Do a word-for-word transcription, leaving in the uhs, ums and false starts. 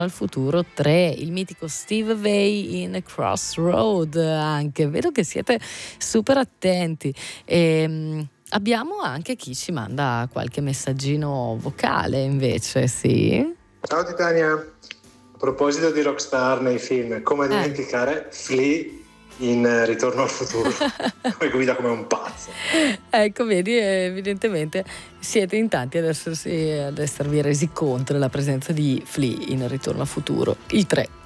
al futuro tre, il mitico Steve Vai in Crossroad anche. Vedo che siete super attenti. E, abbiamo anche chi ci manda qualche messaggino vocale invece, sì? Ciao Titania, a proposito di rockstar nei film, come Eh. dimenticare Flea in Ritorno al futuro, come guida come un pazzo. Ecco, vedi, evidentemente siete in tanti ad, essersi, ad esservi resi conto della presenza di Flea in Ritorno al futuro, il tre.